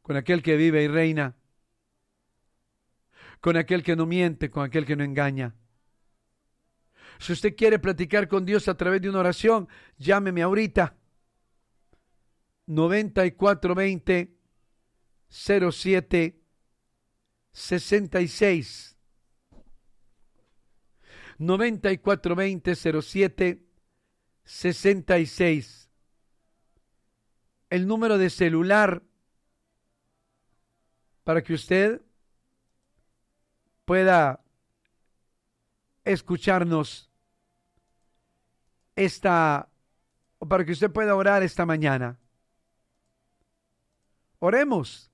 con aquel que vive y reina, con aquel que no miente, con aquel que no engaña. Si usted quiere platicar con Dios a través de una oración, llámeme ahorita. 9420 07 66 9420 07 66. El número de celular para que usted pueda escucharnos para que usted pueda orar esta mañana. Oremos.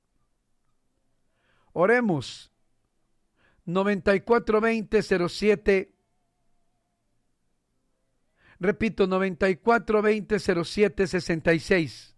9420 07. Repito, 9420 07 66.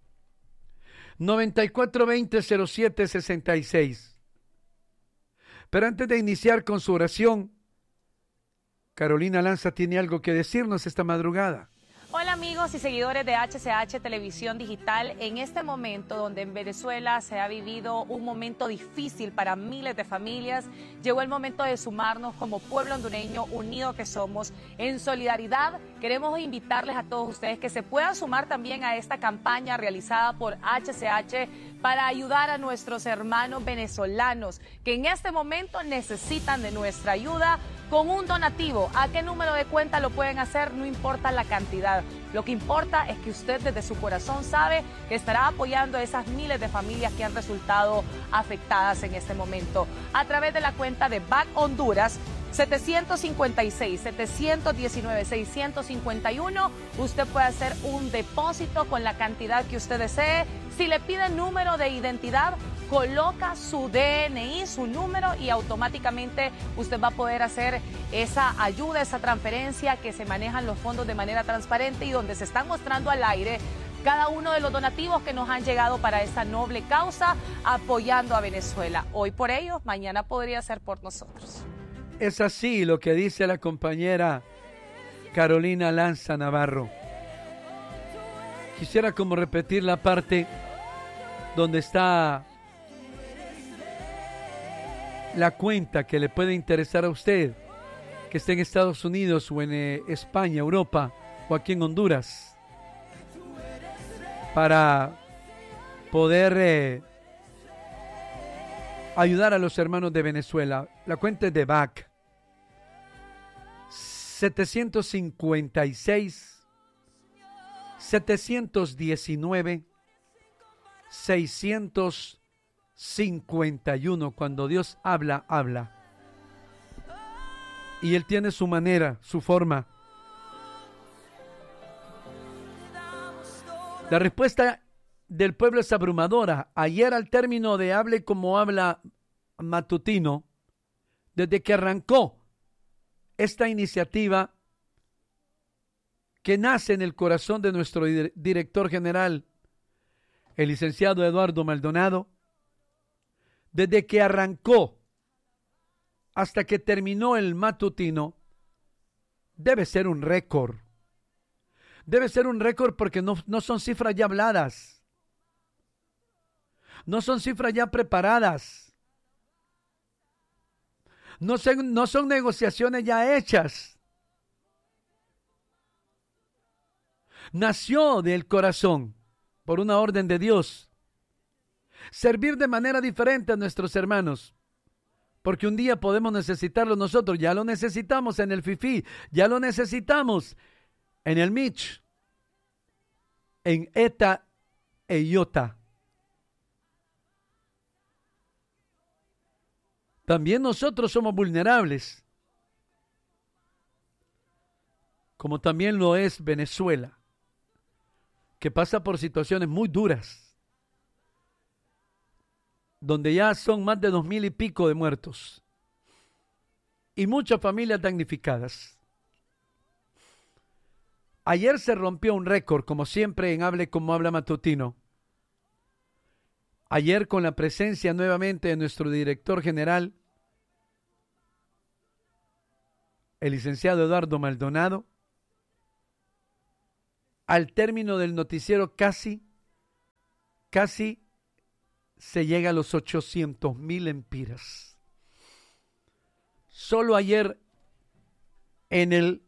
9420 07 66. Pero antes de iniciar con su oración, Carolina Lanza tiene algo que decirnos esta madrugada. Hola amigos y seguidores de HCH Televisión Digital. En este momento donde en Venezuela se ha vivido un momento difícil para miles de familias, llegó el momento de sumarnos como pueblo hondureño unido que somos. En solidaridad queremos invitarles a todos ustedes que se puedan sumar también a esta campaña realizada por HCH para ayudar a nuestros hermanos venezolanos que en este momento necesitan de nuestra ayuda con un donativo. ¿A qué número de cuenta lo pueden hacer? No importa la cantidad. Lo que importa es que usted desde su corazón sabe que estará apoyando a esas miles de familias que han resultado afectadas en este momento. A través de la cuenta de Back Honduras 756-719-651, usted puede hacer un depósito con la cantidad que usted desee. Si le pide número de identidad, coloca su DNI, su número, y automáticamente usted va a poder hacer esa ayuda, esa transferencia, que se manejan los fondos de manera transparente y donde se están mostrando al aire cada uno de los donativos que nos han llegado para esta noble causa, apoyando a Venezuela. Hoy por ellos, mañana podría ser por nosotros. Es así lo que dice la compañera Carolina Lanza Navarro. Quisiera como repetir la parte donde está la cuenta que le puede interesar a usted, que esté en Estados Unidos o en España, Europa o aquí en Honduras, para poder ayudar a los hermanos de Venezuela. La cuenta es de BAC 756 719 651. Cuando Dios habla, habla. Y Él tiene su manera, su forma. La respuesta del pueblo es abrumadora. Ayer, al término de Hable como habla matutino, desde que arrancó esta iniciativa que nace en el corazón de nuestro director general, el licenciado Eduardo Maldonado, desde que arrancó hasta que terminó el matutino, debe ser un récord. Debe ser un récord porque no son cifras ya habladas. No son cifras ya preparadas. No son negociaciones ya hechas. Nació del corazón por una orden de Dios. Servir de manera diferente a nuestros hermanos. Porque un día podemos necesitarlo nosotros. Ya lo necesitamos en el FIFI. Ya lo necesitamos en el Mitch, en ETA e IOTA. También nosotros somos vulnerables, como también lo es Venezuela, que pasa por situaciones muy duras, donde ya son más de 2,000 y pico de muertos y muchas familias damnificadas. Ayer se rompió un récord, como siempre en Hable como habla matutino. Ayer, con la presencia nuevamente de nuestro director general, el licenciado Eduardo Maldonado, al término del noticiero casi se llega a los 800,000 lempiras. Solo ayer en el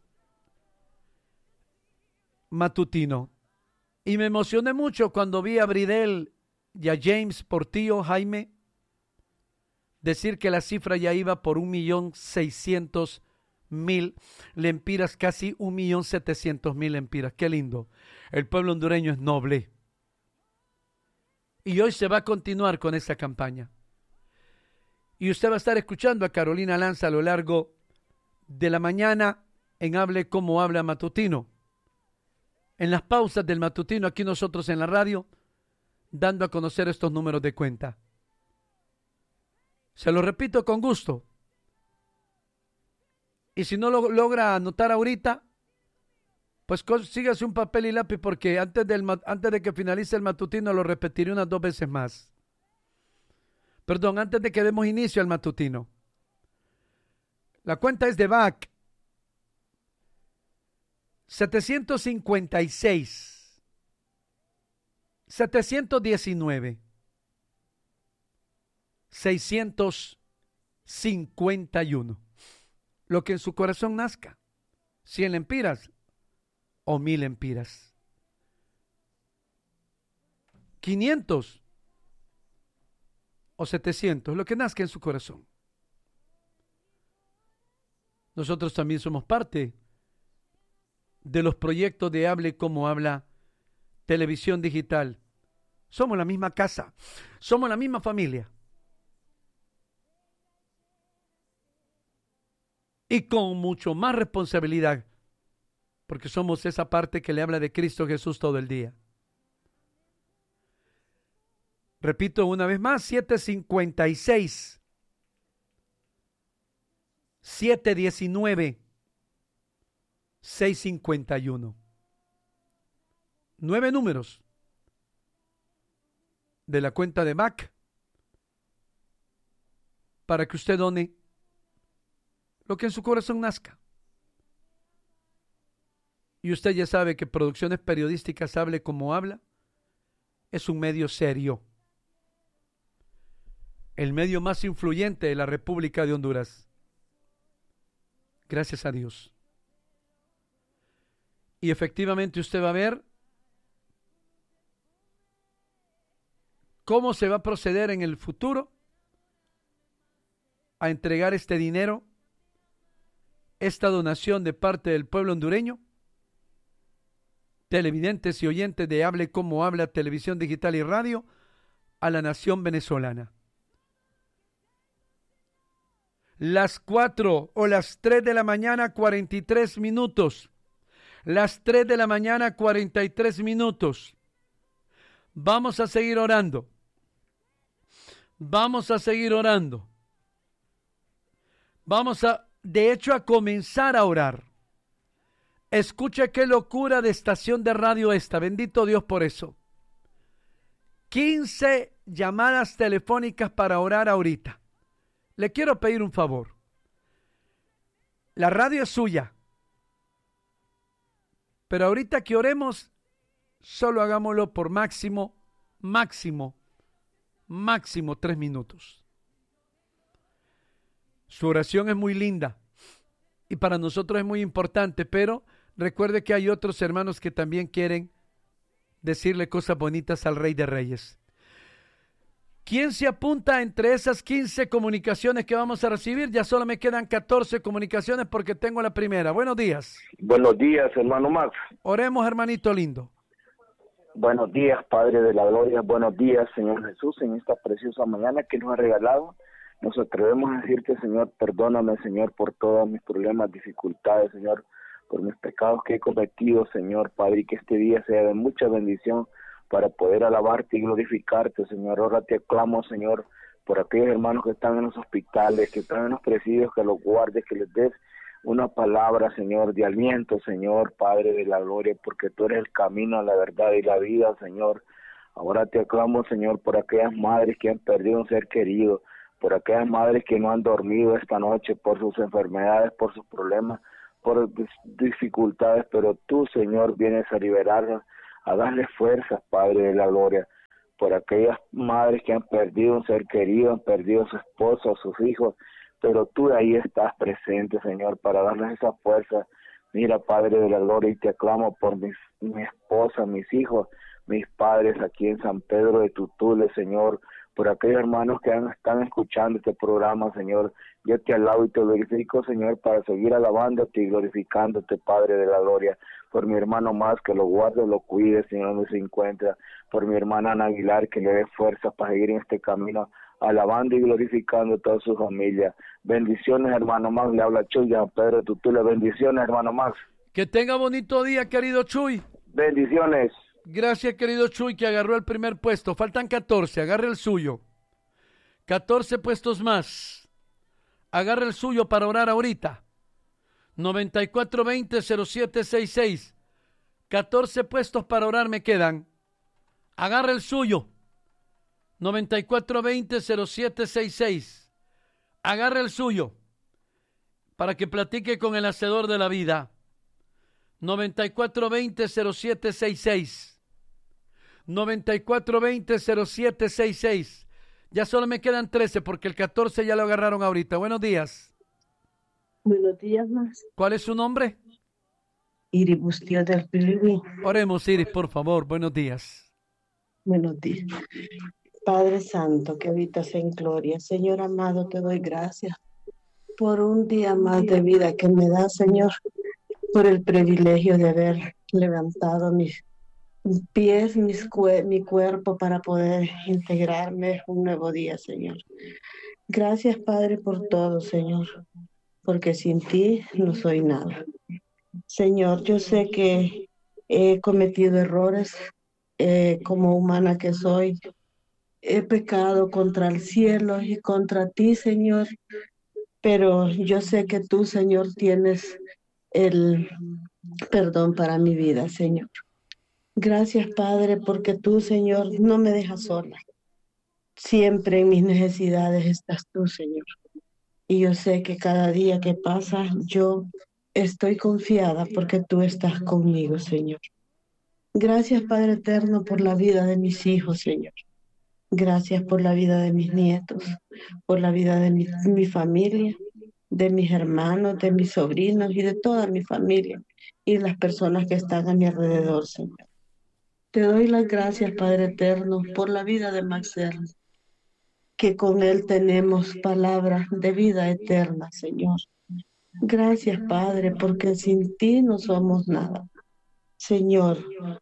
matutino. Y me emocioné mucho cuando vi a Bridel y a James Portillo, Jaime, decir que la cifra ya iba por 1.600.000 lempiras, casi 1.700.000 lempiras. Qué lindo. El pueblo hondureño es noble. Y hoy se va a continuar con esa campaña. Y usted va a estar escuchando a Carolina Lanza a lo largo de la mañana en Hable Como Habla Matutino. En las pausas del matutino, aquí nosotros en la radio, dando a conocer estos números de cuenta. Se lo repito con gusto. Y si no lo logra anotar ahorita, pues consígase un papel y lápiz, porque antes de que finalice el matutino lo repetiré unas 2 veces más. Perdón, antes de que demos inicio al matutino. La cuenta es de BAC 756 719 651. Lo que en su corazón nazca. 100 lempiras o 1,000 lempiras. 500 o 700, lo que nazca en su corazón. Nosotros también somos parte de los proyectos de Hable Como Habla Televisión Digital. Somos la misma casa, somos la misma familia. Y con mucho más responsabilidad, porque somos esa parte que le habla de Cristo Jesús todo el día. Repito una vez más, 756 719 651. 9 números de la cuenta de MAC para que usted done lo que en su corazón nazca. Y usted ya sabe que Producciones Periodísticas Hable Como Habla es un medio serio. El medio más influyente de la República de Honduras. Gracias a Dios. Y efectivamente usted va a ver cómo se va a proceder en el futuro a entregar este dinero, esta donación de parte del pueblo hondureño, televidentes y oyentes de Hable Como Habla Televisión Digital y Radio, a la nación venezolana. Las 4 o las 3 de la mañana, 43 minutos. Las 3 de la mañana, 43 minutos. Vamos a seguir orando. Vamos a seguir orando. Vamos a, de hecho, a comenzar a orar. Escuche qué locura de estación de radio esta. Bendito Dios por eso. 15 llamadas telefónicas para orar ahorita. Le quiero pedir un favor. La radio es suya. Pero ahorita que oremos, solo hagámoslo por máximo 3 minutos. Su oración es muy linda y para nosotros es muy importante, pero recuerde que hay otros hermanos que también quieren decirle cosas bonitas al Rey de Reyes. ¿Quién se apunta entre esas 15 comunicaciones que vamos a recibir? Ya solo me quedan 14 comunicaciones porque tengo la primera. Buenos días. Buenos días, hermano Max. Oremos, hermanito lindo. Buenos días, Padre de la Gloria. Buenos días, Señor Jesús, en esta preciosa mañana que nos ha regalado. Nos atrevemos a decirte, Señor, perdóname, Señor, por todos mis problemas, dificultades, Señor, por mis pecados que he cometido, Señor, Padre, y que este día sea de mucha bendición para poder alabarte y glorificarte, Señor. Ahora te aclamo, Señor, por aquellos hermanos que están en los hospitales, que están en los presidios, que los guardes, que les des una palabra, Señor, de aliento, Señor, Padre de la Gloria, porque tú eres el camino, la verdad y la vida, Señor. Ahora te aclamo, Señor, por aquellas madres que han perdido un ser querido, por aquellas madres que no han dormido esta noche por sus enfermedades, por sus problemas, por dificultades, pero tú, Señor, vienes a liberarnos, a darle fuerzas, Padre de la Gloria. por aquellas madres que han perdido un ser querido, han perdido a su esposo, a sus hijos, pero tú ahí estás presente, Señor, para darles esa fuerza. Mira, Padre de la gloria, y te aclamo por mi esposa, mis hijos, mis padres aquí en San Pedro de Tutule, Señor, por aquellos hermanos que están escuchando este programa, Señor. Yo te alabo y te glorifico, Señor, para seguir alabándote y glorificándote, Padre de la gloria. Por mi hermano más, que lo guarde, lo cuide, Señor, donde se encuentra. Por mi hermana Ana Aguilar, que le dé fuerza para seguir en este camino, alabando y glorificando a toda su familia. Bendiciones, hermano Max. Le habla Chuy de San Pedro de Tutule. Bendiciones, hermano Max. Que tenga bonito día, querido Chuy. Bendiciones. Gracias, querido Chuy, que agarró el primer puesto. Faltan 14, agarre el suyo. 14 puestos más. Agarre el suyo para orar ahorita. 9420-0766. 14 puestos para orar me quedan. Agarre el suyo. 9420-0766. Agarre el suyo para que platique con el hacedor de la vida. 9420-0766. 9420-0766. Ya solo me quedan 13 porque el 14 ya lo agarraron ahorita. Buenos días. Buenos días, más. ¿Cuál es su nombre? Iris Bustillo del Pilibí. Oremos, Iris, por favor. Buenos días. Buenos días. Padre Santo, que habitas en gloria. Señor amado, te doy gracias por un día más de vida que me da, Señor, por el privilegio de haber levantado mis pies, mi cuerpo para poder integrarme un nuevo día, Señor. Gracias, Padre, por todo, Señor, porque sin ti no soy nada. Señor, yo sé que he cometido errores como humana que soy. He pecado contra el cielo y contra ti, Señor, pero yo sé que tú, Señor, tienes el perdón para mi vida, Señor. Gracias, Padre, porque tú, Señor, no me dejas sola. Siempre en mis necesidades estás tú, Señor. Y yo sé que cada día que pasa, yo estoy confiada porque tú estás conmigo, Señor. Gracias, Padre eterno, por la vida de mis hijos, Señor. Gracias por la vida de mis nietos, por la vida de mi familia, de mis hermanos, de mis sobrinos y de toda mi familia y las personas que están a mi alrededor, Señor. Te doy las gracias, Padre eterno, por la vida de Maxel, que con él tenemos palabras de vida eterna, Señor. Gracias, Padre, porque sin ti no somos nada. Señor,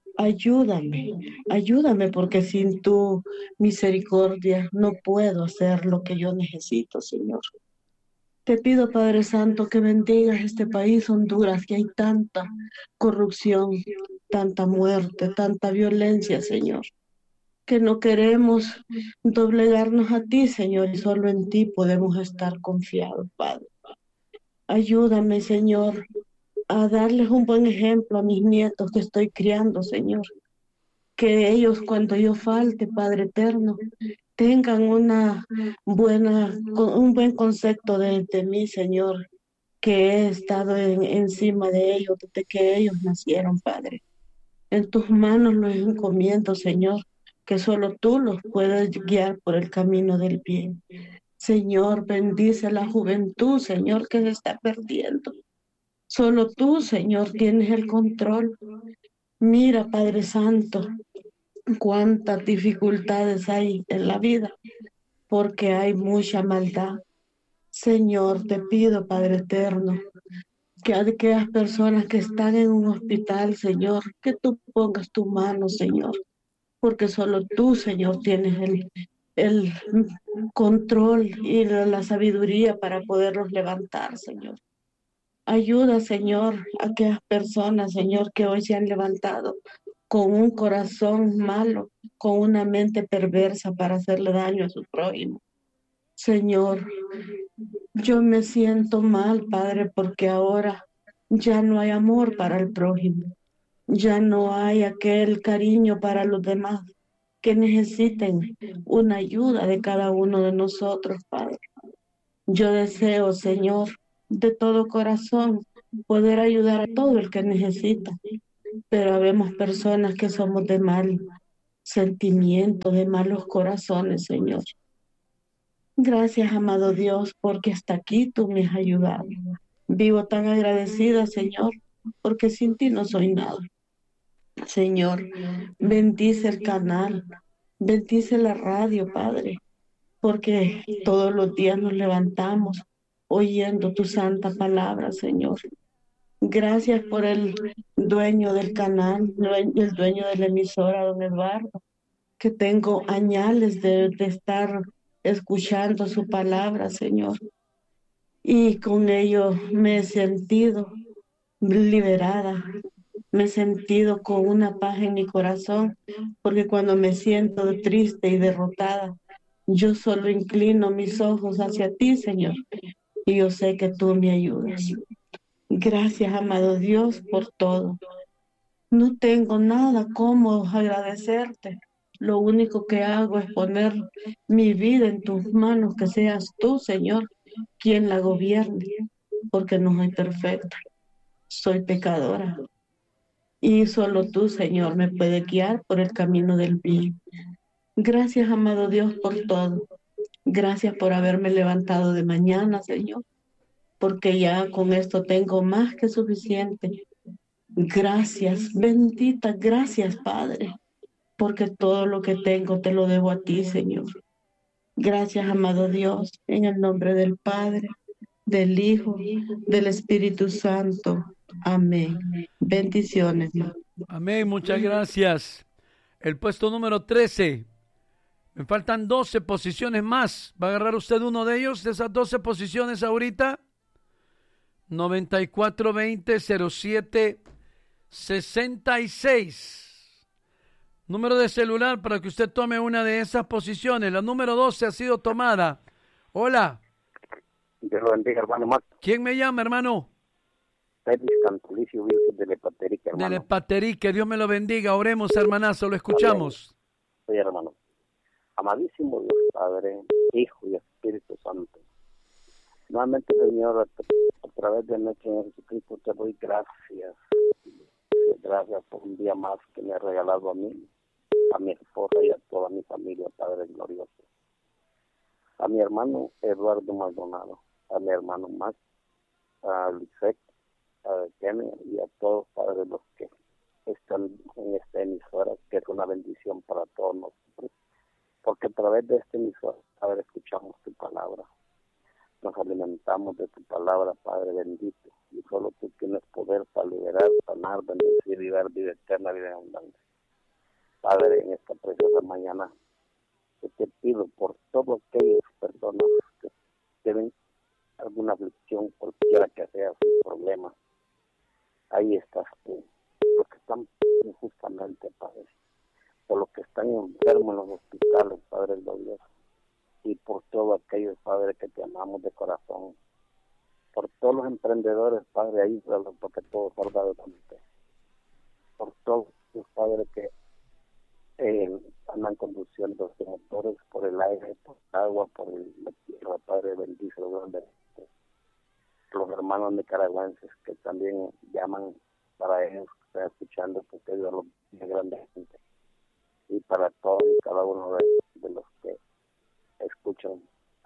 ayúdame, porque sin tu misericordia no puedo hacer lo que yo necesito, Señor. Te pido, Padre Santo, que bendigas este país, Honduras, que hay tanta corrupción, tanta muerte, tanta violencia, Señor, que no queremos doblegarnos a ti, Señor, y solo en ti podemos estar confiados, Padre. Ayúdame, Señor, a darles un buen ejemplo a mis nietos que estoy criando, Señor. Que ellos, cuando yo falte, Padre eterno, tengan un buen concepto de mí, Señor, que he estado encima de ellos desde que ellos nacieron, Padre. En tus manos los encomiendo, Señor, que solo tú los puedes guiar por el camino del bien. Señor, bendice la juventud, Señor, que se está perdiendo. Solo tú, Señor, tienes el control. Mira, Padre Santo, cuántas dificultades hay en la vida, porque hay mucha maldad. Señor, te pido, Padre eterno, que a aquellas personas que están en un hospital, Señor, que tú pongas tu mano, Señor, porque solo tú, Señor, tienes el control y la sabiduría para poderlos levantar, Señor. Ayuda, Señor, a aquellas personas, Señor, que hoy se han levantado con un corazón malo, con una mente perversa para hacerle daño a su prójimo. Señor, yo me siento mal, Padre, porque ahora ya no hay amor para el prójimo. Ya no hay aquel cariño para los demás que necesiten una ayuda de cada uno de nosotros, Padre. Yo deseo, Señor, de todo corazón poder ayudar a todo el que necesita, pero habemos personas que somos de mal sentimientos, de malos corazones, Señor. Gracias, amado Dios, porque hasta aquí tú me has ayudado. Vivo tan agradecida, Señor, porque sin ti no soy nada. Señor, bendice el canal, bendice la radio, Padre, porque todos los días nos levantamos oyendo tu santa palabra, Señor. Gracias por el dueño del canal, el dueño de la emisora, don Eduardo, que tengo añales de estar escuchando su palabra, Señor. Y con ello me he sentido liberada, me he sentido con una paz en mi corazón, porque cuando me siento triste y derrotada, yo solo inclino mis ojos hacia ti, Señor, y yo sé que tú me ayudas. Gracias, amado Dios, por todo. No tengo nada como agradecerte. Lo único que hago es poner mi vida en tus manos, que seas tú, Señor, quien la gobierne, porque no soy perfecta, soy pecadora. Y solo tú, Señor, me puedes guiar por el camino del bien. Gracias, amado Dios, por todo. Gracias por haberme levantado de mañana, Señor, porque ya con esto tengo más que suficiente. Gracias, bendita, gracias, Padre, porque todo lo que tengo te lo debo a ti, Señor. Gracias, amado Dios, en el nombre del Padre, del Hijo, del Espíritu Santo. Amén. Bendiciones, Dios. Amén, muchas gracias. El puesto número 13. Me faltan 12 posiciones más. ¿Va a agarrar usted uno de ellos, de esas 12 posiciones ahorita? 9420-07-66. Número de celular para que usted tome una de esas posiciones. La número 12 ha sido tomada. Hola. Dios lo bendiga, hermano Max. ¿Quién me llama, hermano? Félix Cantolicio Vilches de Lepaterique, hermano. De Lepaterique, Dios me lo bendiga. Oremos, hermanazo, lo escuchamos. Sí, hermano. Amadísimo Dios, Padre, Hijo y Espíritu Santo. Nuevamente, Señor, a través de nuestro Señor Jesucristo, te doy gracias. Gracias por un día más que me ha regalado a mí, a mi esposa y a toda mi familia, Padre glorioso. A mi hermano Eduardo Maldonado, a mi hermano Max, a Lisette, a Kenny y a todos, Padre, los que están en esta emisora, que es una bendición para todos nosotros, porque a través de esta emisora, Padre, escuchamos tu palabra, nos alimentamos de tu palabra, Padre bendito, y solo tú tienes poder para liberar, sanar, bendecir y dar vida eterna, vida abundante. Padre, en esta preciosa mañana, yo te pido por todas aquellas personas que tienen alguna aflicción, cualquiera que sea su problema, ahí estás tú, los que están injustamente, Padre, por los que están enfermos en los hospitales, Padre glorioso, y por todos aquellos, Padre, que te amamos de corazón, por todos los emprendedores, Padre, ahí, porque todo salga adelante, por todos los Padres que andan conduciendo sus motores por el aire, por el agua, por la tierra, Padre, bendice grandemente. Los hermanos nicaragüenses que también llaman para ellos que están escuchando, porque Dios los bendice grandemente. Y para todos y cada uno de los que escuchan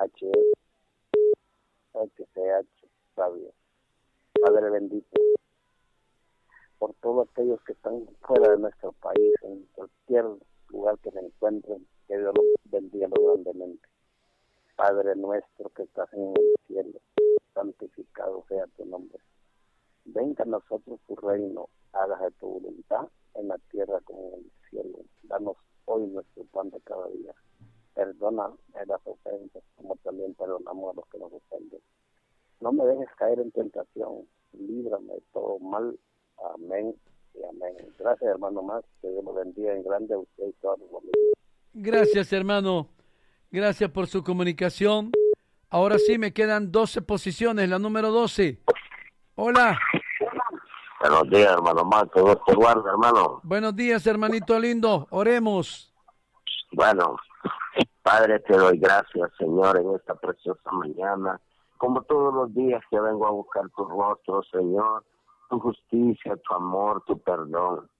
HCH Radio. Padre bendito, por todos aquellos que están fuera de nuestro país, en cualquier lugar que se encuentren, que Dios los bendiga grandemente. Padre nuestro que estás en el cielo, santificado sea tu nombre. Venga a nosotros tu reino, hágase tu voluntad en la tierra como en el cielo. Danos hoy nuestro pan de cada día. Perdona las ofensas, como también perdonamos a los que nos ofenden. No me dejes caer en tentación, líbrame de todo mal. Amén y amén. Gracias, hermano Más, que Dios lo bendiga en grande a usted y todos los amigos. Gracias, hermano. Gracias por su comunicación. Ahora sí me quedan 12 posiciones, la número 12. Hola. Buenos días, hermano Más, que Dios te guarde, hermano. Buenos días, hermanito lindo. Oremos. Bueno, Padre, te doy gracias, Señor, en esta preciosa mañana. Como todos los días que vengo a buscar tu rostro, Señor, tu justicia, tu amor, tu perdón.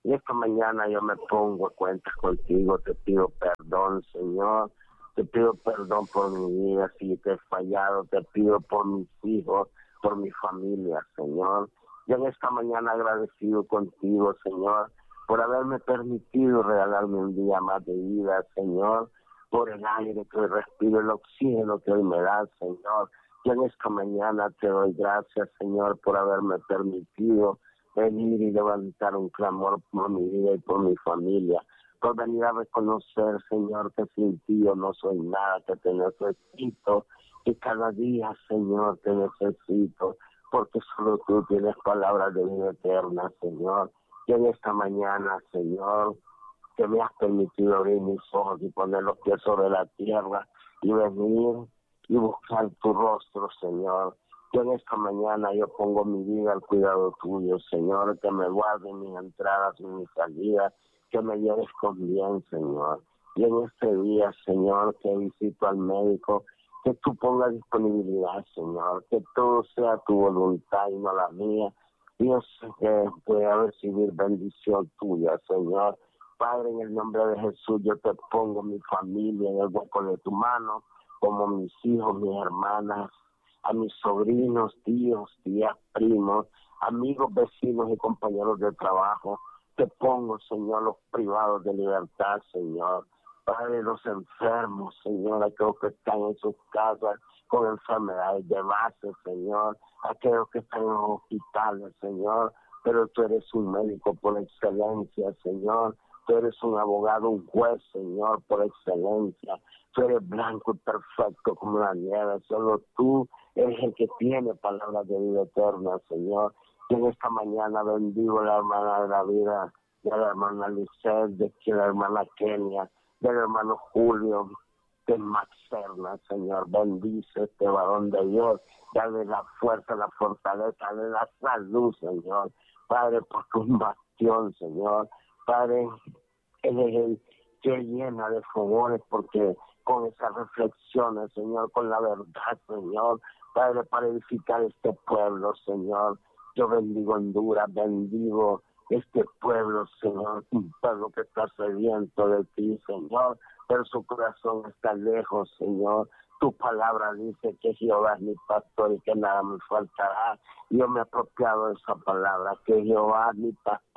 Y esta mañana yo me pongo a cuentas contigo, te pido perdón, Señor. Te pido perdón por mi vida, si te he fallado, te pido por mis hijos, por mi familia, Señor. Yo en esta mañana agradecido contigo, Señor, por haberme permitido regalarme un día más de vida, Señor, por el aire que hoy respiro, el oxígeno que hoy me das, Señor. Yo en esta mañana te doy gracias, Señor, por haberme permitido venir y levantar un clamor por mi vida y por mi familia. Por venir a reconocer, Señor, que sin ti yo no soy nada, que te necesito, que cada día, Señor, te necesito, porque solo tú tienes palabras de vida eterna, Señor. Que en esta mañana, Señor, que me has permitido abrir mis ojos y poner los pies sobre la tierra y venir y buscar tu rostro, Señor. Que en esta mañana yo pongo mi vida al cuidado tuyo, Señor, que me guarde mis entradas y mis salidas, que me lleves con bien, Señor. Y en este día, Señor, que visito al médico, que tú pongas disponibilidad, Señor, que todo sea tu voluntad y no la mía. Yo sé que voy a recibir bendición tuya, Señor. Padre, en el nombre de Jesús, yo te pongo mi familia en el hueco de tu mano, como mis hijos, mis hermanas, a mis sobrinos, tíos, tías, primos, amigos, vecinos y compañeros de trabajo. Te pongo, Señor, los privados de libertad, Señor. Padre, los enfermos, Señor, aquellos que están en sus casas con enfermedades de base, Señor. Aquellos que están en los hospitales, Señor. Pero tú eres un médico por excelencia, Señor. Tú eres un abogado, un juez, Señor, por excelencia. Tú eres blanco y perfecto como la nieve. Solo tú eres el que tiene palabras de vida eterna, Señor. Y en esta mañana bendigo a la hermana de la vida, de la hermana Lisset, de la hermana Kenia, del hermano Julio, de Max Serna, Señor. Bendice este varón de Dios. Dale la fuerza, la fortaleza, dale la salud, Señor. Padre, porque un bastión, Señor. Padre, Él es el que llena de favores, porque con esas reflexiones, Señor, con la verdad, Señor, Padre, para edificar este pueblo, Señor. Yo bendigo Honduras, bendigo este pueblo, Señor, un pueblo que está sediento de ti, Señor, pero su corazón está lejos, Señor. Tu palabra dice que Jehová es mi pastor y que nada me faltará. Yo me he apropiado de esa palabra, que Jehová es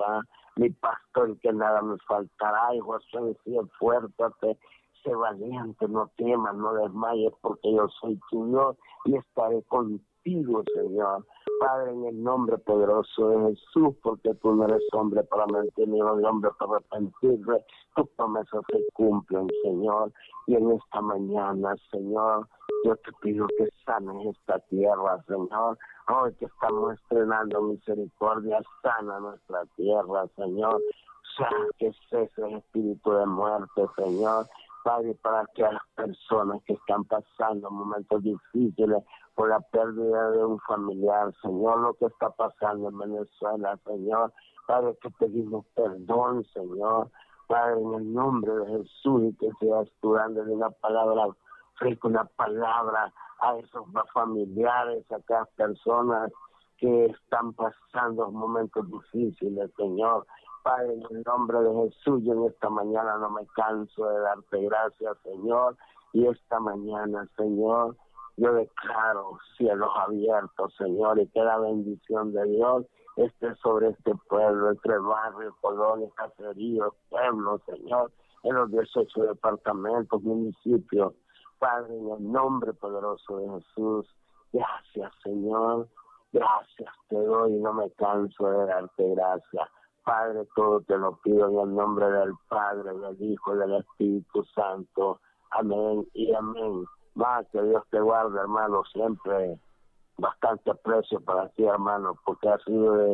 mi pastor y que nada me faltará. Y Josué decía, fuértate, sé valiente, no temas, no desmayes, porque yo soy tu Dios y estaré contigo, Señor. Padre, en el nombre poderoso de Jesús, porque tú no eres hombre para mentir, ni eres hombre para arrepentirte. Tus promesas se cumplen, Señor. Y en esta mañana, Señor, yo te pido que sanes esta tierra, Señor. Hoy que estamos estrenando misericordia, sana nuestra tierra, Señor. Que cese el espíritu de muerte, Señor. Padre, para que a las personas que están pasando momentos difíciles por la pérdida de un familiar, Señor, lo que está pasando en Venezuela, Señor, Padre, que pedimos perdón, Señor, Padre, en el nombre de Jesús, y que seas tú dándole una palabra fresca, una palabra a esos familiares, a aquellas personas que están pasando momentos difíciles, Señor. Padre, en el nombre de Jesús, yo en esta mañana no me canso de darte gracias, Señor. Y esta mañana, Señor, yo declaro cielos abiertos, Señor, y que la bendición de Dios esté sobre este pueblo, entre barrios, colonias, caseríos, pueblos, Señor, en los 18 departamentos, municipios. Padre, en el nombre poderoso de Jesús, gracias, Señor. Gracias te doy y no me canso de darte gracias. Padre, todo te lo pido en el nombre del Padre, del Hijo y del Espíritu Santo. Amén y amén. Más que Dios te guarde, hermano, siempre bastante aprecio para ti, hermano, porque ha sido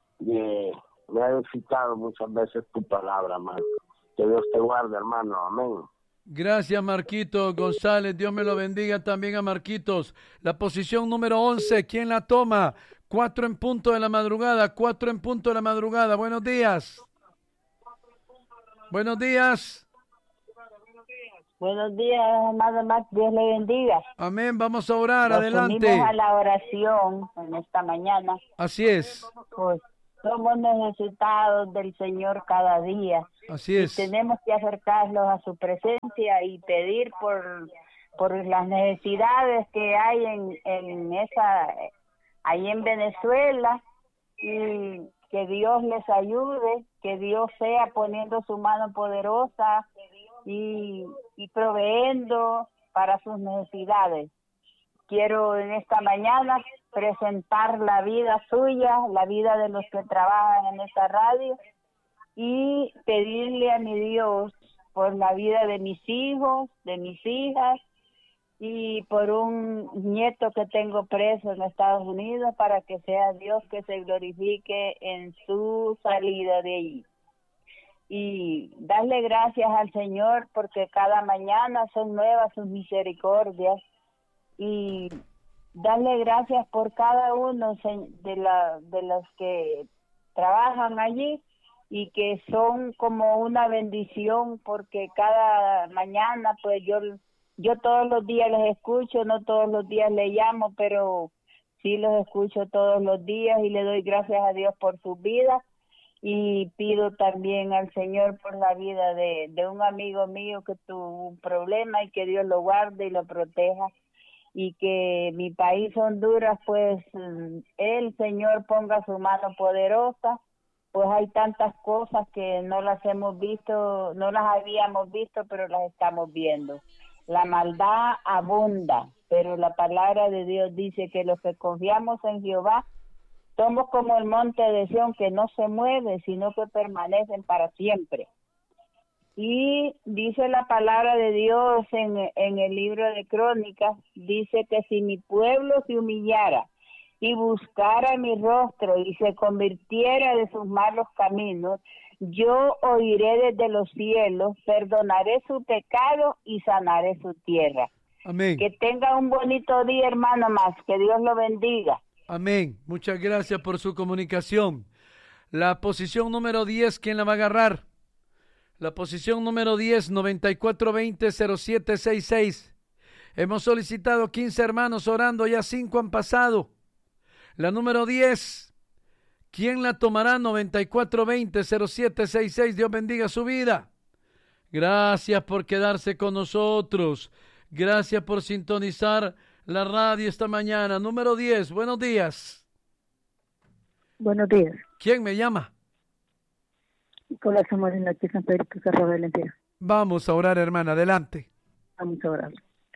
me ha edificado muchas veces tu palabra, hermano. Que Dios te guarde, hermano. Amén. Gracias, Marquitos González. Dios me lo bendiga también a Marquitos. La posición número 11, ¿quién la toma? 4 en punto de la madrugada, 4 en punto de la madrugada. Buenos días. Buenos días. Buenos días, amado Max. Dios le bendiga. Amén. Vamos a orar. Nos adelante. unimos a la oración en esta mañana. Así es. Somos necesitados del Señor cada día. Así es. Y tenemos que acercarlos a su presencia y pedir por las necesidades que hay ahí en Venezuela, y que Dios les ayude, que Dios sea poniendo su mano poderosa y proveendo para sus necesidades. Quiero en esta mañana presentar la vida suya, la vida de los que trabajan en esta radio, y pedirle a mi Dios por la vida de mis hijos, de mis hijas, y por un nieto que tengo preso en Estados Unidos, para que sea Dios que se glorifique en su salida de allí. Y darle gracias al Señor porque cada mañana son nuevas sus misericordias, y darle gracias por cada uno de los que trabajan allí y que son como una bendición, porque cada mañana pues yo todos los días les escucho, no todos los días les llamo, pero sí los escucho todos los días y le doy gracias a Dios por sus vidas. Y pido también al Señor por la vida de un amigo mío que tuvo un problema, y que Dios lo guarde y lo proteja, y que mi país Honduras, pues el Señor ponga su mano poderosa, pues hay tantas cosas que no las habíamos visto, pero las estamos viendo. La maldad abunda, pero la palabra de Dios dice que los que confiamos en Jehová somos como el monte de Sión, que no se mueve, sino que permanecen para siempre. Y dice la palabra de Dios en el libro de Crónicas, dice que si mi pueblo se humillara y buscara mi rostro y se convirtiera de sus malos caminos, yo oiré desde los cielos, perdonaré su pecado y sanaré su tierra. Amén. Que tenga un bonito día, hermano Max, que Dios lo bendiga. Amén. Muchas gracias por su comunicación. La posición número 10, ¿quién la va a agarrar? La posición número 10, 9420-0766. Hemos solicitado 15 hermanos orando, ya 5 han pasado. La número 10, ¿quién la tomará? 9420-0766. Dios bendiga su vida. Gracias por quedarse con nosotros. Gracias por sintonizar la radio esta mañana. Número 10, buenos días. Buenos días. ¿Quién me llama? Nicolás Amorino, aquí San Pedro Cerro de Lempira. Vamos a orar, hermana, adelante. Vamos a orar.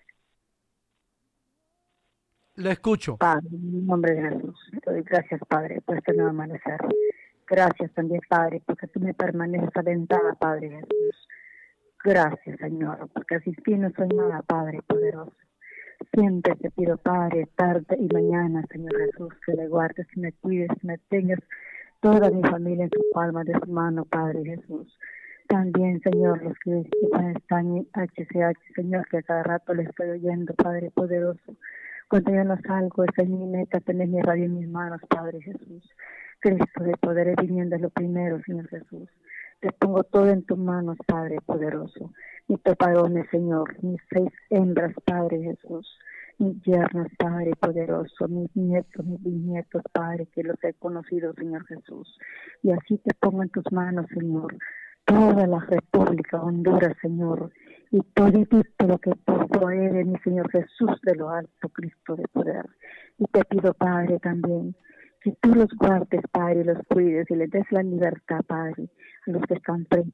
Le escucho. Padre, en el nombre de Jesús, te doy gracias, Padre, por este nuevo amanecer. Gracias también, Padre, porque tú me permaneces alentada, Padre Jesús. Gracias, Señor, porque sin ti no soy nada, Padre poderoso. Siempre te pido, Padre, tarde y mañana, Señor Jesús, que me guardes, que me cuides, que me tengas toda mi familia en tu palma de tu mano, Padre Jesús. También, Señor, los que están en HCH, Señor, que a cada rato les estoy oyendo, Padre poderoso. Cuando yo no salgo, esa es mi meta, tener mi radio en mis manos, Padre Jesús. Cristo de poder es viniendo lo primero, Señor Jesús. Te pongo todo en tus manos, Padre poderoso. Mis peparones, Señor, mis 6 hembras, Padre Jesús. Mis yernos, Padre poderoso, mis nietos, mis bisnietos, Padre, que los he conocido, Señor Jesús. Y así te pongo en tus manos, Señor, toda la República Honduras, Señor, y todo lo que posee mi Señor Jesús de lo alto, Cristo de poder. Y te pido, Padre, también, que tú los guardes, Padre, y los cuides, y les des la libertad, Padre, a los que están presos,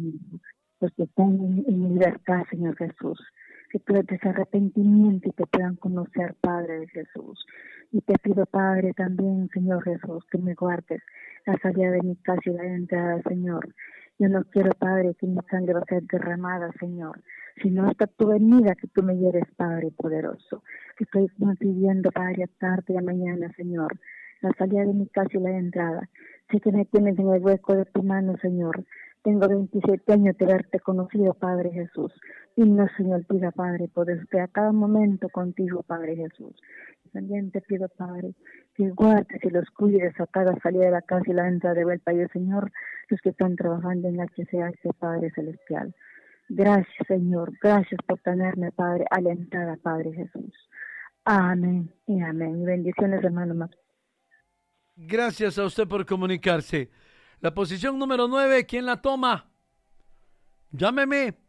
los que están en libertad, Señor Jesús. Que tú les des arrepentimiento y te puedan conocer, Padre de Jesús. Y te pido, Padre, también, Señor Jesús, que me guardes la salida de mi casa y la entrada, Señor. Yo no quiero, Padre, que mi sangre va a ser derramada, Señor, sino hasta tu venida, que tú me lleves, Padre poderoso. Que estoy pidiendo, Padre, a tarde y a mañana, Señor, la salida de mi casa y la entrada. Sé que me tienes en el hueco de tu mano, Señor. Tengo 27 años de haberte conocido, Padre Jesús. Y no se me olvida, Padre, poder estar a cada momento contigo, Padre Jesús. También te pido, Padre, que guardes y los cuides a cada salida de la casa y la entrada de vuelta, y Señor, los que están trabajando en HCH, Padre Celestial. Gracias, Señor. Gracias por tenerme, Padre, alentada, Padre Jesús. Amén y amén. Y bendiciones, hermano. Gracias a usted por comunicarse. La posición número 9, ¿quién la toma? Llámeme.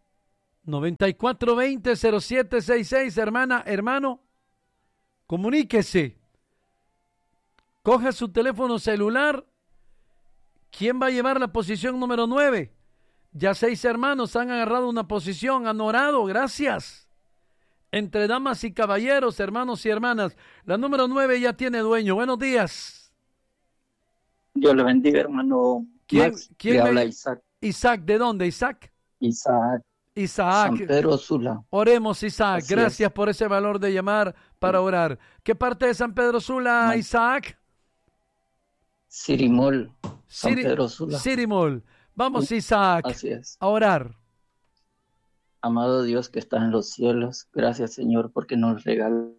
9420-0766, hermana, hermano. Comuníquese. Coja su teléfono celular. ¿Quién va a llevar la posición número 9? Ya 6 hermanos han agarrado una posición, han orado, gracias. Entre damas y caballeros, hermanos y hermanas, la número 9 ya tiene dueño. Buenos días. Dios le bendiga, hermano. ¿Quién le habla Isaac? Isaac, ¿de dónde, Isaac? Isaac. Isaac. San Pedro Sula. Oremos, Isaac. Así Gracias es. por ese valor de llamar para orar. ¿Qué parte de San Pedro Sula, Isaac? Sirimol. San Pedro Sula. Sirimol. Vamos, Isaac, Así es. a orar. Amado Dios que está en los cielos, gracias, Señor, porque nos regala.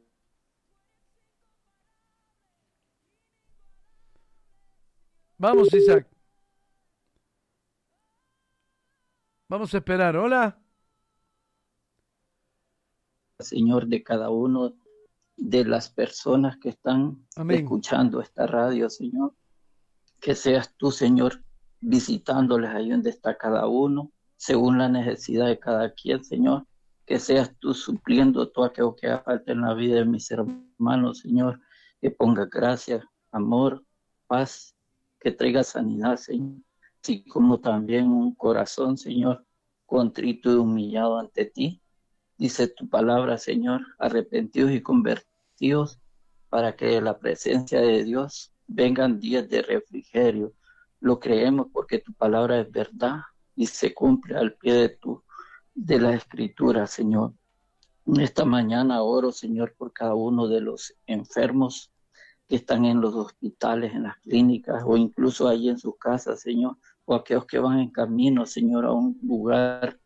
Vamos, Isaac. Vamos a esperar. Hola. Señor, de cada uno de las personas que están Amén. escuchando esta radio, Señor. Que seas tú, Señor, visitándoles ahí donde está cada uno, según la necesidad de cada quien, Señor. Que seas tú supliendo todo aquello que haga falta en la vida de mis hermanos, Señor. Que ponga gracia, amor, paz, que traiga sanidad, Señor. Así como también un corazón, Señor, contrito y humillado ante ti. Dice tu palabra, Señor, arrepentidos y convertidos, para que de la presencia de Dios vengan días de refrigerio. Lo creemos porque tu palabra es verdad y se cumple al pie de la Escritura, Señor. Esta mañana oro, Señor, por cada uno de los enfermos que están en los hospitales, en las clínicas o incluso ahí en sus casas, Señor, o aquellos que van en camino, Señor, a un lugar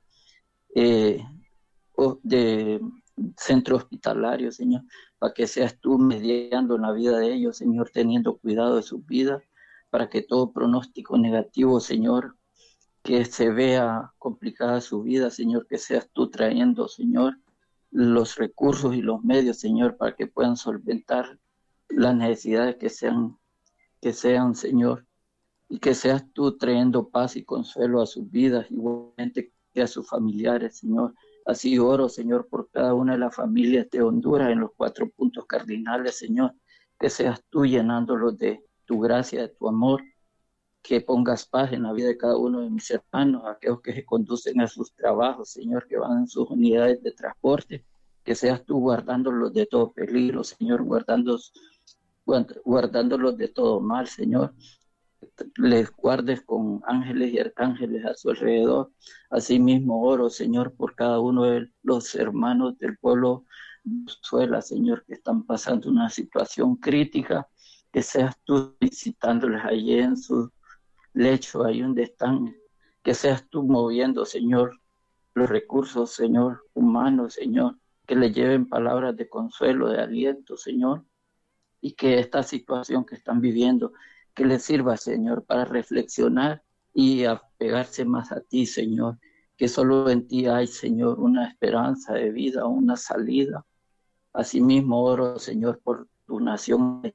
de centro hospitalario, Señor, para que seas tú mediando en la vida de ellos, Señor, teniendo cuidado de sus vidas, para que todo pronóstico negativo, Señor, que se vea complicada su vida, Señor, que seas tú trayendo, Señor, los recursos y los medios, Señor, para que puedan solventar las necesidades que sean, Señor, y que seas tú trayendo paz y consuelo a sus vidas, igualmente que a sus familiares, Señor. Así oro, Señor, por cada una de las familias de Honduras en los 4 puntos cardinales, Señor, que seas tú llenándolos de tu gracia, de tu amor, que pongas paz en la vida de cada uno de mis hermanos, aquellos que se conducen a sus trabajos, Señor, que van en sus unidades de transporte, que seas tú guardándolos de todo peligro, Señor, guardándolos de todo mal, Señor. Les guardes con ángeles y arcángeles a su alrededor. Asimismo oro, Señor, por cada uno de los hermanos del pueblo de Venezuela, Señor, que están pasando una situación crítica, que seas tú visitándoles allí en su lecho, ahí donde están, que seas tú moviendo, Señor, los recursos, Señor, humanos, Señor, que les lleven palabras de consuelo, de aliento, Señor, y que esta situación que están viviendo, que les sirva, Señor, para reflexionar y apegarse más a ti, Señor, que solo en ti hay, Señor, una esperanza de vida, una salida. Asimismo oro, Señor, por tu nación,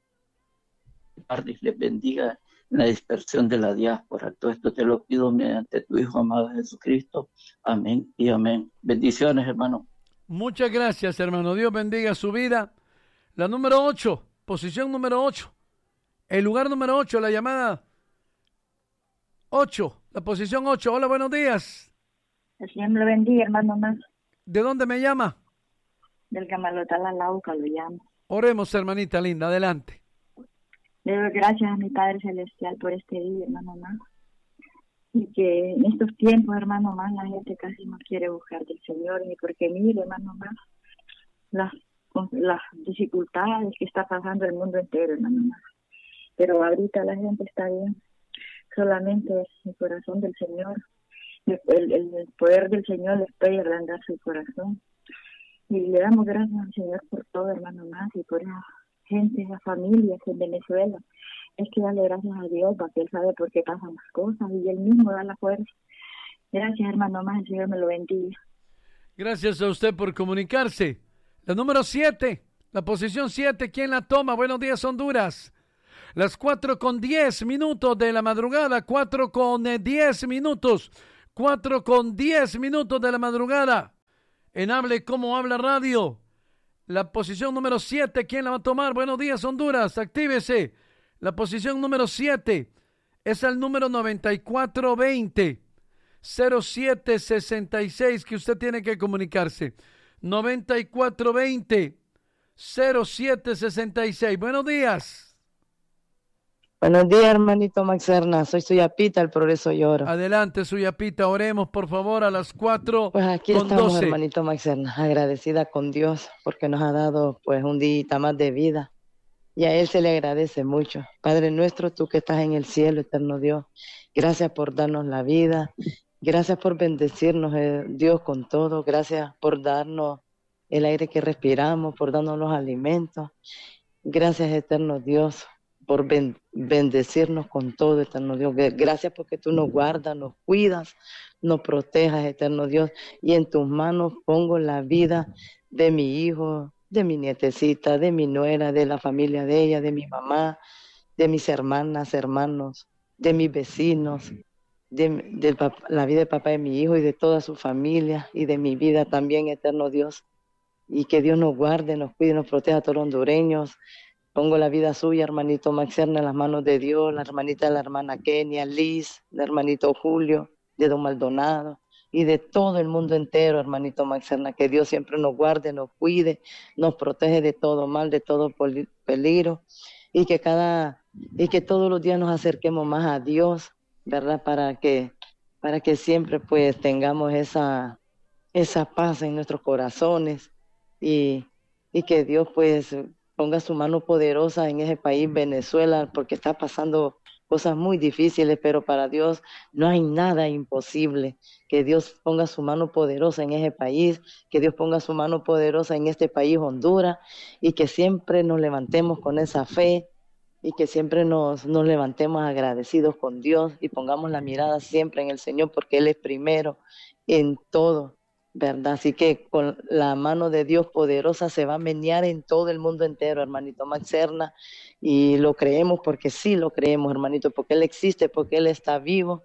les bendiga en la dispersión de la diáspora. Todo esto te lo pido mediante tu Hijo amado Jesucristo. Amén y amén. Bendiciones, hermano. Muchas gracias, hermano. Dios bendiga su vida. La número 8, posición número 8. El lugar número 8, la llamada 8, la posición 8. Hola, buenos días. El Señor me lo bendiga, hermano más. ¿De dónde me llama? Del Camalota La Lauca lo llamo. Oremos, hermanita linda, adelante. Le doy gracias a mi Padre Celestial por este día, hermano más. Y que en estos tiempos, hermano más, la gente casi no quiere buscar del Señor, ni porque mire, hermano más, las dificultades que está pasando el mundo entero, hermano más. Pero ahorita la gente está bien, solamente el corazón del Señor, el poder del Señor les puede ablandar su corazón. Y le damos gracias al Señor por todo, hermano más, y por esa gente, esas familias en Venezuela. Es que darle gracias a Dios, porque Él sabe por qué pasan las cosas, y Él mismo da la fuerza. Gracias, hermano más, el Señor me lo bendiga. Gracias a usted por comunicarse. La número 7, la posición 7, ¿quién la toma? Buenos días, Honduras. Las 4:10 de la madrugada, 4:10, 4:10 de la madrugada. En Hable Como Habla Radio. La posición número 7, ¿quién la va a tomar? Buenos días, Honduras, actívese. La posición número 7 es el número 9420-0766 que usted tiene que comunicarse. 9420-0766. Buenos días. Buenos días, hermanito Maxerna. Soy Suyapita, el progreso llora. Adelante, Suyapita. Oremos, por favor, a las 4:12. Pues aquí estamos, hermanito Maxerna, agradecida con Dios porque nos ha dado pues un día más de vida. Y a Él se le agradece mucho. Padre nuestro, tú que estás en el cielo, eterno Dios, gracias por darnos la vida. Gracias por bendecirnos, Dios, con todo. Gracias por darnos el aire que respiramos, por darnos los alimentos. Gracias, eterno Dios, por bendecirnos con todo, eterno Dios. Gracias porque tú nos guardas, nos cuidas, nos protejas, eterno Dios. Y en tus manos pongo la vida de mi hijo, de mi nietecita, de mi nuera, de la familia de ella, de mi mamá, de mis hermanas, hermanos, de mis vecinos, de la vida de papá de mi hijo y de toda su familia y de mi vida también, eterno Dios. Y que Dios nos guarde, nos cuide, nos proteja a todos los hondureños. Pongo la vida suya, hermanito Maxerna, en las manos de Dios, la hermanita de la hermana Kenia, Liz, el hermanito Julio, de don Maldonado y de todo el mundo entero, hermanito Maxerna. Que Dios siempre nos guarde, nos cuide, nos protege de todo mal, de todo peligro y que todos los días nos acerquemos más a Dios, ¿verdad? Para que siempre pues tengamos esa paz en nuestros corazones y que Dios pues ponga su mano poderosa en ese país, Venezuela, porque está pasando cosas muy difíciles, pero para Dios no hay nada imposible. Que Dios ponga su mano poderosa en ese país, que Dios ponga su mano poderosa en este país, Honduras, y que siempre nos levantemos con esa fe y que siempre nos levantemos agradecidos con Dios y pongamos la mirada siempre en el Señor, porque Él es primero en todo, ¿verdad? Así que con la mano de Dios poderosa se va a menear en todo el mundo entero, hermanito Maxerna, y lo creemos porque sí lo creemos, hermanito, porque Él existe, porque Él está vivo,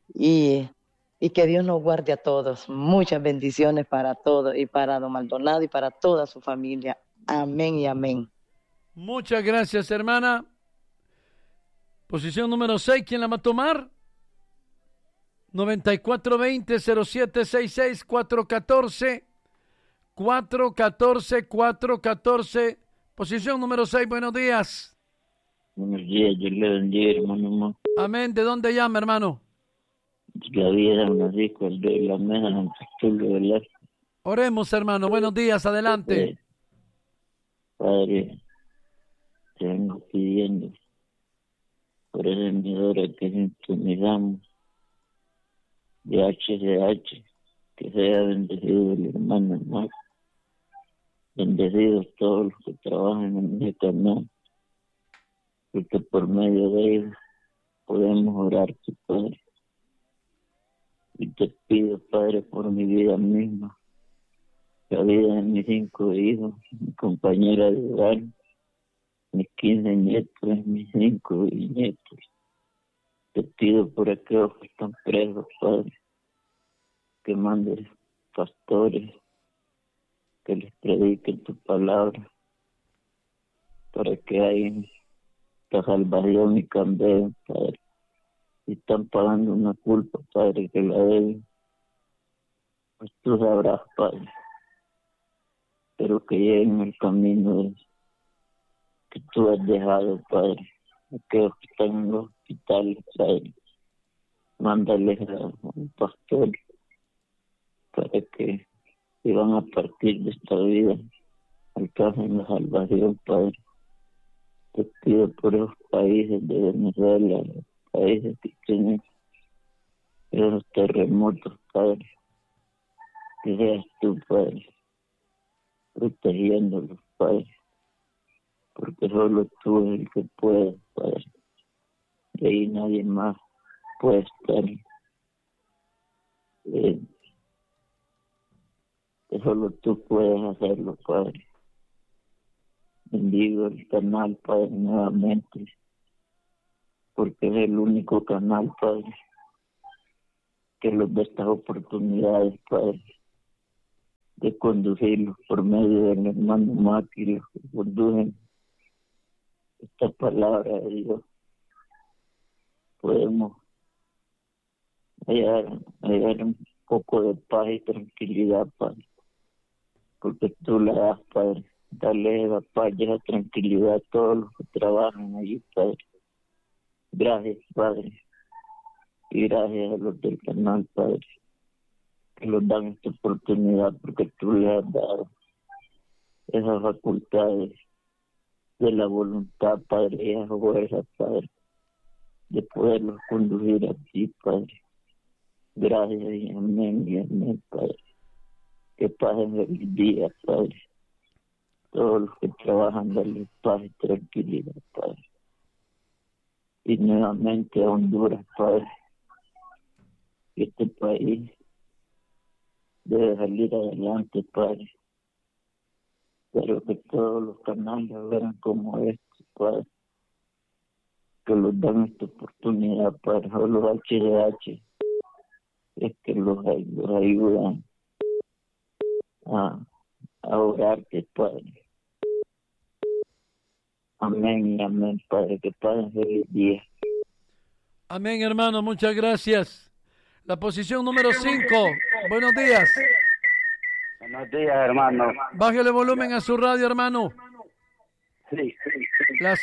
y que Dios nos guarde a todos. Muchas bendiciones para todos, y para don Maldonado y para toda su familia. Amén y amén. Muchas gracias, hermana. Posición número 6, ¿quién la va a tomar? 9420-0766, 414. Posición número 6, buenos días. Buenos días, Dios le bendiga, hermano. Amén. ¿De dónde llama, hermano? La vida nos dijo el de la mesa en el título del arte. Oremos, hermano. Buenos días, adelante. Padre, te vengo pidiendo por esa emisora que sintonizamos de HCH, que sea bendecido el hermano Marco, bendecidos todos los que trabajan en este canal, porque por medio de ellos podemos orar, tu Padre. Y te pido, Padre, por mi vida misma, la vida de mis 5 hijos, mi compañera de hogar, mis 15 nietos, mis 5 nietos. Te pido por aquellos que están presos, Padre, que mandes pastores, que les prediquen tu palabra, para que haya esta salvación y cambio, Padre. Si están pagando una culpa, Padre, que la deben, pues tú sabrás, Padre. Pero que lleguen al camino que tú has dejado, Padre. Aquellos que están en los hospitales, Padre, mándales a un pastor para que si van a partir de esta vida alcancen la salvación, Padre. Te pido por esos países de Venezuela, países que tienen esos terremotos, Padre, que seas tú, Padre, protegiéndolos, Padre, porque solo tú eres el que puedes, Padre, y ahí nadie más puede estar, que solo tú puedes hacerlo, Padre. Bendigo el canal, Padre, nuevamente, porque es el único canal, Padre, que los da estas oportunidades, Padre, de conducirlos por medio del hermano Maki, los que conducen esta palabra de Dios. Podemos hallar un poco de paz y tranquilidad, Padre, porque tú la das, Padre. Dale esa paz y esa tranquilidad a todos los que trabajan allí, Padre. Gracias, Padre, y gracias a los del canal, Padre, que nos dan esta oportunidad, porque tú les has dado esas facultades de la voluntad, Padre, y esas fuerzas, Padre, de poderlos conducir así, Padre. Gracias y amén, Padre. Que pasen el día, Padre. Todos los que trabajan, darles paz y tranquilidad, Padre. Y nuevamente a Honduras, Padre. Este país debe salir adelante, Padre. Pero que todos los canales vean como este, Padre. Que los dan esta oportunidad, Padre. O los HDH es que los ayudan a orarte, Padre. Amén y amén, Padre. Que pasen feliz día. Amén, hermano. Muchas gracias. La posición número 5. Buenos días. Buenos días, hermano. Bájale volumen a su radio, hermano. Sí. Las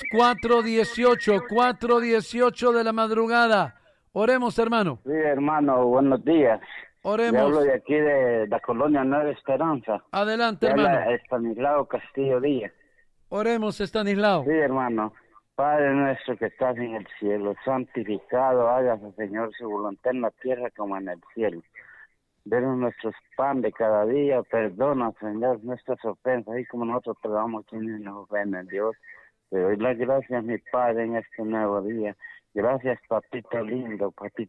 4:18 de la madrugada. Oremos, hermano. Sí, hermano, buenos días. Oremos. Le hablo de aquí de la colonia Nueva Esperanza. Adelante, hermano. hermano. Estanislao Castillo Díaz. Oremos, Estanislao. Sí, hermano. Padre nuestro que estás en el cielo, santificado hágase, Señor, su voluntad en la tierra como en el cielo. Denos nuestros pan de cada día, perdona, Señor, nuestras ofensas, así como nosotros perdonamos a quienes nos ofenden, Dios. Te doy las gracias, mi Padre, en este nuevo día. Gracias, papito lindo,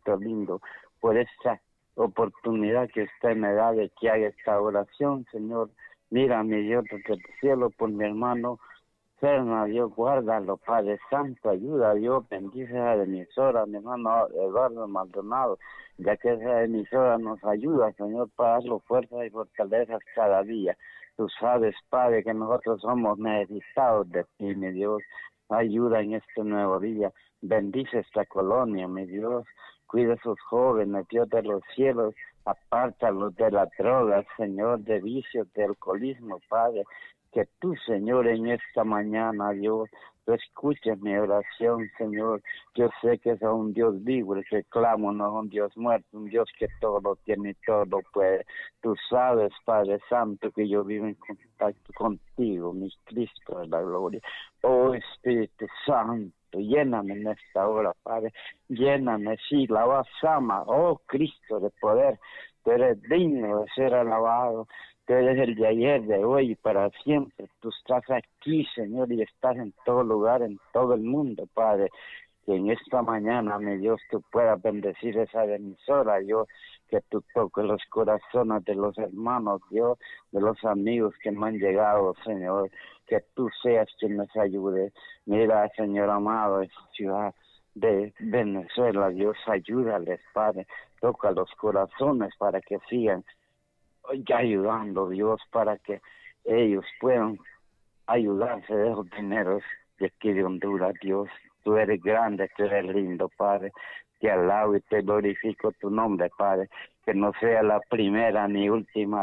por esta oportunidad que usted me da de que haga esta oración, Señor. Mira, mi Dios, desde el cielo, por mi hermano Serna, Dios, guárdalo, Padre Santo, ayuda a Dios, bendice a la emisora, mi hermano Eduardo Maldonado, ya que esa emisora nos ayuda, Señor, para darle fuerza y fortalezas cada día. Tú sabes, Padre, que nosotros somos necesitados de ti, mi Dios. Ayuda en este nuevo día. Bendice esta colonia, mi Dios. Cuida a esos jóvenes, Dios de los cielos. Apártalos de las drogas, Señor, de vicios, de alcoholismo, Padre. Que tú, Señor, en esta mañana, Dios, tú escuches mi oración, Señor. Yo sé que es un Dios vivo, el que clamo, no es un Dios muerto, un Dios que todo lo tiene y todo lo puede. Tú sabes, Padre Santo, que yo vivo en contacto contigo, mi Cristo de la gloria. Oh, Espíritu Santo, lléname en esta hora, Padre. Lléname, sí, la basama, oh Cristo de poder. Tú eres digno de ser alabado. Tú eres el de ayer, de hoy y para siempre. Tú estás aquí, Señor, y estás en todo lugar, en todo el mundo, Padre. Que en esta mañana, mi Dios, tú puedas bendecir esa emisora, Dios, que tú toques los corazones de los hermanos, Dios, de los amigos que me han llegado, Señor. Que tú seas quien nos ayude. Mira, Señor amado, esa ciudad de Venezuela, Dios, ayúdales, Padre. Toca los corazones para que sigan ayudando, Dios, para que ellos puedan ayudarse de esos dineros de aquí de Honduras, Dios. Tú eres grande, tú eres lindo, Padre. Te alabo y te glorifico tu nombre, Padre. Que no sea la primera ni última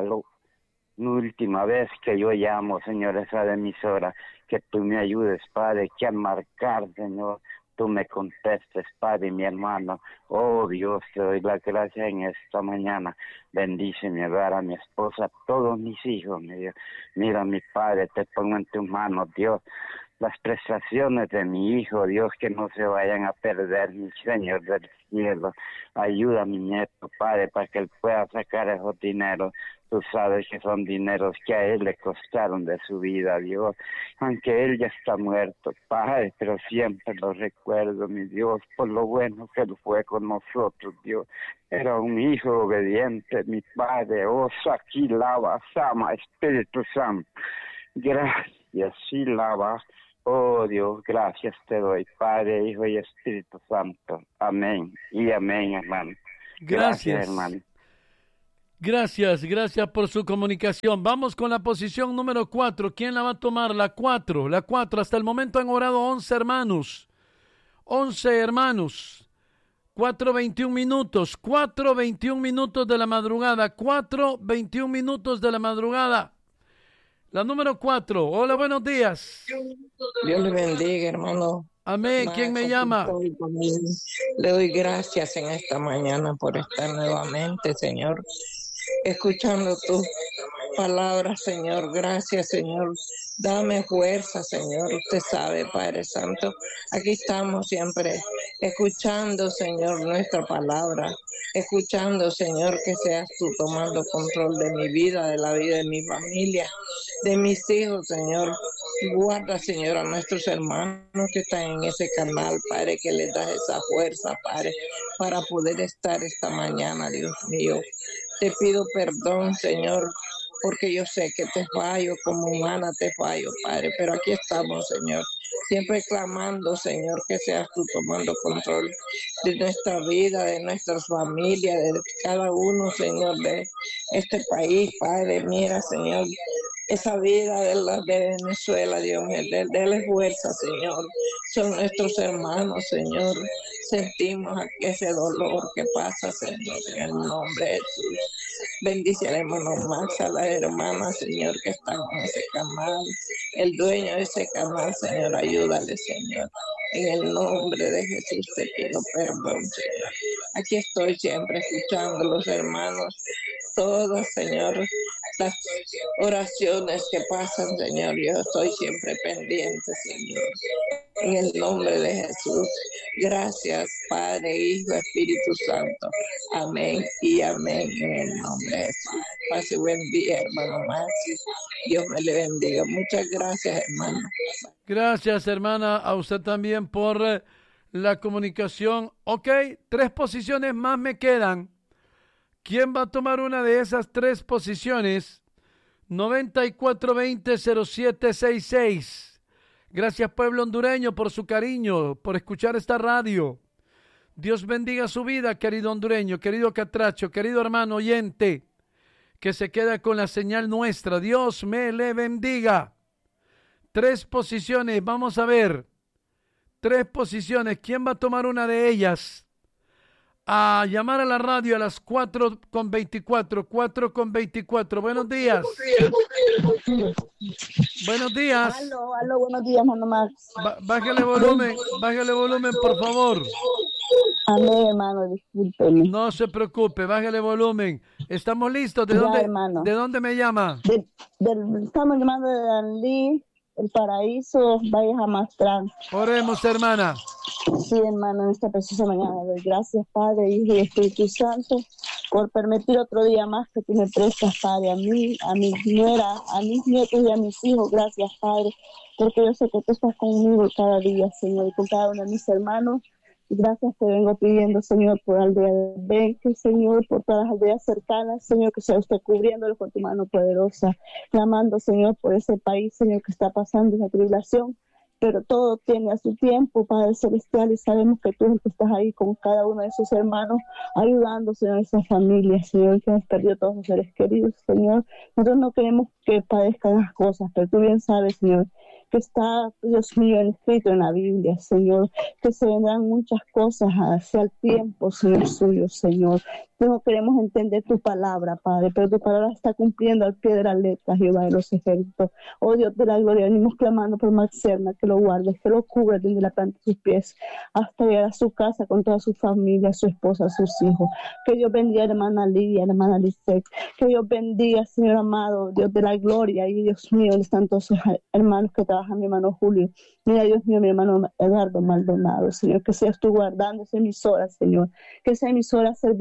vez que yo llamo, Señor, esa emisora. Que tú me ayudes, Padre, que al marcar, Señor, tú me contestes, Padre, mi hermano. Oh, Dios, te doy la gracia en esta mañana. Bendice mi hogar, a mi esposa, a todos mis hijos, mi Dios. Mira, mi Padre, te pongo en tus manos, Dios. Las prestaciones de mi hijo, Dios, que no se vayan a perder, mi Señor del cielo. Ayuda a mi nieto, Padre, para que él pueda sacar esos dineros. Tú sabes que son dineros que a él le costaron de su vida, Dios. Aunque él ya está muerto, Padre, pero siempre lo recuerdo, mi Dios, por lo bueno que él fue con nosotros, Dios. Era un hijo obediente, mi Padre. Oh, Saquilaba, Sama, Espíritu Santo. Gracias, Silaba. Oh Dios, gracias te doy, Padre, Hijo y Espíritu Santo. Amén y amén, hermano. Gracias, hermano. Gracias por su comunicación. Vamos con la posición número 4. ¿Quién la va a tomar? La 4. Hasta el momento han orado 11 hermanos. 11 hermanos. 4:21 minutos. 4:21 minutos de la madrugada. 4:21 minutos de la madrugada. La número 4. Hola, buenos días. Dios le bendiga, hermano. Amén. ¿Quién me llama? Le doy gracias en esta mañana por estar nuevamente, Señor, escuchando tus palabras, Señor. Gracias, Señor. Dame fuerza, Señor. Usted sabe, Padre Santo. Aquí estamos siempre escuchando, Señor, nuestra palabra. Escuchando, Señor, que seas tú tomando control de mi vida, de la vida de mi familia, de mis hijos, Señor. Guarda, Señor, a nuestros hermanos que están en ese canal, Padre, que les das esa fuerza, Padre, para poder estar esta mañana, Dios mío. Te pido perdón, Señor, porque yo sé que te fallo, como humana te fallo, Padre, pero aquí estamos, Señor, siempre clamando, Señor, que seas tú tomando control de nuestra vida, de nuestras familias, de cada uno, Señor, de este país, Padre. Mira, Señor, esa vida de Venezuela, Dios mío, dele fuerza, Señor. Son nuestros hermanos, Señor. Sentimos ese dolor que pasa, Señor, en el nombre de Jesús. Bendice al hermano Max, a la hermana, Señor, que están en ese canal. El dueño de ese canal, Señor, ayúdale, Señor. En el nombre de Jesús te pido perdón, Señor. Aquí estoy siempre escuchando los hermanos, todos, Señor, las oraciones que pasan, Señor. Yo estoy siempre pendiente, Señor. En el nombre de Jesús. Gracias, Padre, Hijo, Espíritu Santo. Amén y amén en el nombre de Jesús. Pase buen día, hermano Maxi. Dios me le bendiga. Muchas gracias, hermano. Gracias, hermana, a usted también por la comunicación. Ok, 3 posiciones más me quedan. ¿Quién va a tomar una de esas 3 posiciones? 9420-0766. Gracias, pueblo hondureño, por su cariño, por escuchar esta radio. Dios bendiga su vida, querido hondureño, querido catracho, querido hermano oyente, que se queda con la señal nuestra. Dios me le bendiga. 3 posiciones, vamos a ver. 3 posiciones. ¿Quién va a tomar una de ellas? A llamar a la radio a las 4:24. 4:24. Buenos días. Buenos días. Aló, buenos días, hermano Max. Bájale volumen, por favor. Amén, hermano, discúlpeme. No se preocupe, bájale volumen. Estamos listos. ¿De dónde me llama? Estamos llamando de Danlí, El Paraíso, Valle Jamastrán. Oremos, hermana. Sí, hermano, en esta preciosa mañana doy gracias, Padre, Hijo y Espíritu Santo, por permitir otro día más que tú me prestas, Padre, a mí, a mi nuera, a mis nietos y a mis hijos. Gracias, Padre, porque yo sé que tú estás conmigo cada día, Señor, y con cada uno de mis hermanos. Gracias te vengo pidiendo, Señor, por Aldea de Benque, Señor, por todas las aldeas cercanas, Señor, que sea usted cubriéndolo con tu mano poderosa, clamando, Señor, por ese país, Señor, que está pasando esa tribulación, pero todo tiene a su tiempo, Padre Celestial, y sabemos que tú es el que estás ahí con cada uno de sus hermanos, ayudando, Señor, a esa familia, Señor, que hemos perdido todos los seres queridos, Señor. Nosotros no queremos que padezcan las cosas, pero tú bien sabes, Señor, que está, Dios mío, escrito en la Biblia, Señor, que se vendrán muchas cosas hacia el tiempo, Señor suyo, Señor. No queremos entender tu palabra, Padre, pero tu palabra está cumpliendo al pie de la letra, Jehová de los ejércitos. Oh Dios de la gloria, venimos clamando por Maxerna, que lo guardes, que lo cubres desde la planta de sus pies hasta llegar a su casa con toda su familia, su esposa, sus hijos. Que Dios bendiga a la hermana Lidia, a la hermana Lisette. Que Dios bendiga, Señor amado, Dios de la gloria. Y Dios mío, están todos sus hermanos que trabajan, mi hermano Julio. Mira, Dios mío, mi hermano Eduardo Maldonado, Señor, que seas tú guardando esa emisora, Señor. Que esa emisora ha servido, Dios mío,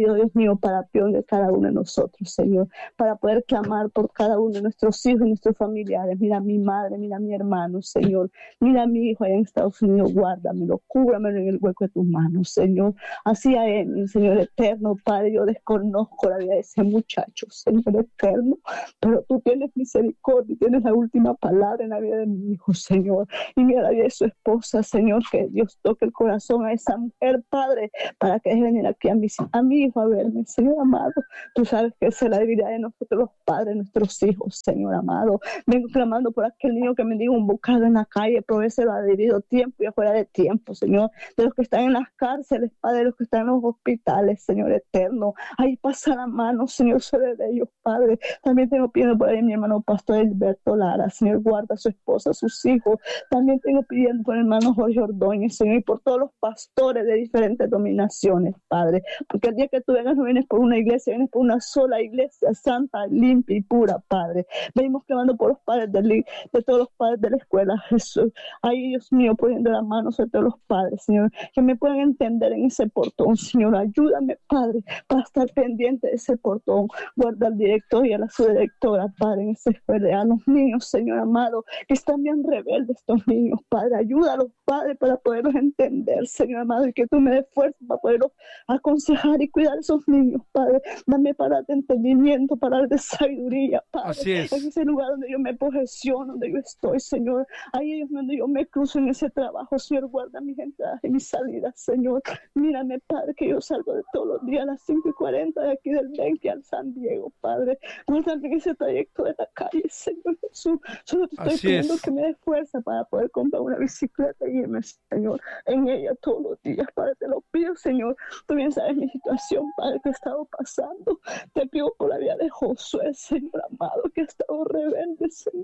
Señor, para bien de cada uno de nosotros, Señor, para poder clamar por cada uno de nuestros hijos y nuestros familiares. Mira a mi madre, mira a mi hermano, Señor, mira a mi hijo allá en Estados Unidos, guárdamelo, cúbramelo en el hueco de tus manos, Señor. Así a él, Señor eterno, Padre, yo desconozco la vida de ese muchacho, Señor eterno, pero tú tienes misericordia y tienes la última palabra en la vida de mi hijo, Señor. Y mira la vida de su esposa, Señor, que Dios toque el corazón a esa mujer, Padre, para que deje venir aquí a mi hijo a verme, Señor amado. Tú sabes que esa es la debilidad de nosotros los padres, nuestros hijos, Señor amado. Vengo clamando por aquel niño que me diga un bocado en la calle, provéeselo a debido tiempo y afuera de tiempo, Señor. De los que están en las cárceles, Padre, de los que están en los hospitales, Señor eterno. Ahí pasa la mano, Señor, sobre ellos, Padre. También tengo pidiendo por ahí mi hermano Pastor Alberto Lara, Señor, guarda a su esposa, a sus hijos. También tengo pidiendo por el hermano Jorge Ordóñez, Señor, y por todos los pastores de diferentes dominaciones, Padre. Porque el día que tú vengas no vienes por una iglesia, vienes por una sola iglesia santa, limpia y pura, Padre. Venimos clamando por los padres de todos los padres de la escuela, Jesús. Ay, Dios mío, poniendo la mano sobre todos los padres, Señor, que me puedan entender en ese portón, Señor. Ayúdame, Padre, para estar pendiente de ese portón. Guarda al director y a la subdirectora, Padre, en esa escuela. A los niños, Señor amado, que están bien rebeldes estos niños, Padre. Ayúdalos, Padre, para poderlos entender, Señor amado, y que tú me des fuerza para poderlos aconsejar y cuidar a esos niños, Padre. Dame para de entendimiento, para de sabiduría, Padre. Así es. En ese lugar donde yo me posesiono, donde yo estoy, Señor. Ahí es donde yo me cruzo en ese trabajo, Señor. Guarda mis entradas y mis salidas, Señor. Mírame, Padre, que yo salgo de todos los días a las 5:40 de aquí del 20 al San Diego, Padre. Guárdame en ese trayecto de la calle, Señor Jesús. Solo te estoy pidiendo que me des fuerza para poder comprar una bicicleta y irme, Señor, en ella todos los días, Padre. Te lo pido, Señor. Tú bien sabes mi situación, Padre, que he estado pasando. Te pido por la vida de Josué, Señor amado, que ha estado rebelde, Señor.